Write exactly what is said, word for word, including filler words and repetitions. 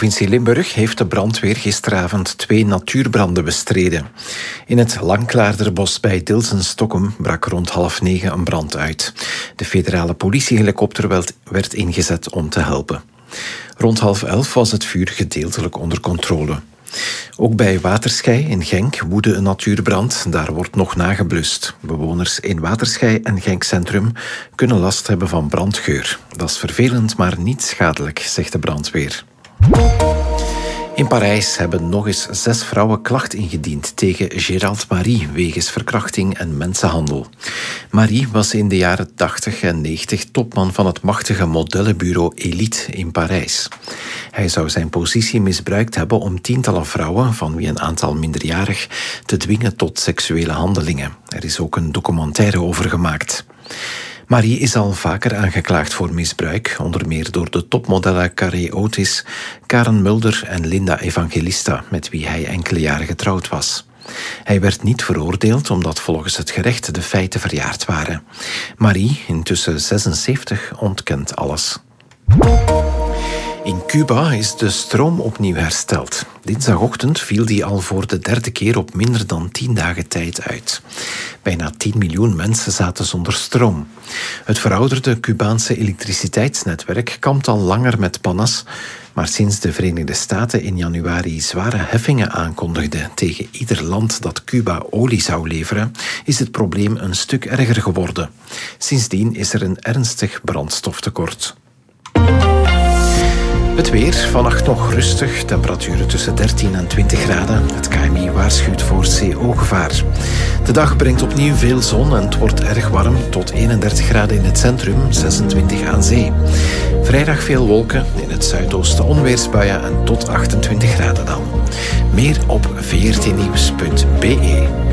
provincie Limburg heeft de brandweer gisteravond twee natuurbranden bestreden. In het Langklaarderbos bij Dilsen-Stokkum brak rond half negen een brand uit. De federale politiehelikopter werd ingezet om te helpen. Rond half elf was het vuur gedeeltelijk onder controle. Ook bij Waterschei in Genk woedde een natuurbrand. Daar wordt nog nageblust. Bewoners in Waterschei en Genk Centrum kunnen last hebben van brandgeur. Dat is vervelend, maar niet schadelijk, zegt de brandweer. In Parijs hebben nog eens zes vrouwen klacht ingediend tegen Gérald Marie wegens verkrachting en mensenhandel. Marie was in de jaren tachtig en negentig topman van het machtige modellenbureau Elite in Parijs. Hij zou zijn positie misbruikt hebben om tientallen vrouwen, van wie een aantal minderjarig, te dwingen tot seksuele handelingen. Er is ook een documentaire over gemaakt. Marie is al vaker aangeklaagd voor misbruik, onder meer door de topmodellen Carré Otis, Karen Mulder en Linda Evangelista, met wie hij enkele jaren getrouwd was. Hij werd niet veroordeeld omdat volgens het gerecht de feiten verjaard waren. Marie, intussen zesenzeventig, ontkent alles. In Cuba is de stroom opnieuw hersteld. Dinsdagochtend viel die al voor de derde keer op minder dan tien dagen tijd uit. Bijna tien miljoen mensen zaten zonder stroom. Het verouderde Cubaanse elektriciteitsnetwerk kampt al langer met pannas, maar sinds de Verenigde Staten in januari zware heffingen aankondigden tegen ieder land dat Cuba olie zou leveren, is het probleem een stuk erger geworden. Sindsdien is er een ernstig brandstoftekort. Het weer, vannacht nog rustig, temperaturen tussen dertien en twintig graden. Het K M I waarschuwt voor C O-gevaar. De dag brengt opnieuw veel zon en het wordt erg warm, tot eenendertig graden in het centrum, zesentwintig aan zee. Vrijdag veel wolken, in het zuidoosten onweersbuien en tot achtentwintig graden dan. Meer op v r t nieuws punt b e.